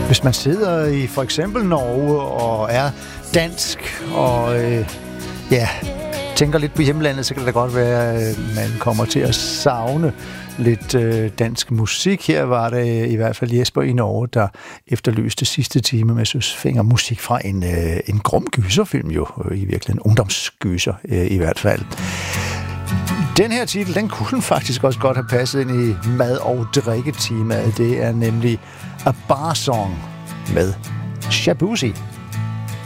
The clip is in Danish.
Hvis man sidder i for eksempel Norge og er dansk og tænker lidt på hjemlandet, så kan det da godt være, at man kommer til at savne lidt dansk musik. Her var det i hvert fald Jesper i Norge, der efterlyste sidste time med Søsfinger musik fra en grum gyserfilm, jo i virkeligheden en ungdomsgyser i hvert fald. Den her titel, den kunne faktisk også godt have passet ind i mad- og drikketemaet. Det er nemlig A Bar Song med Shabuzi.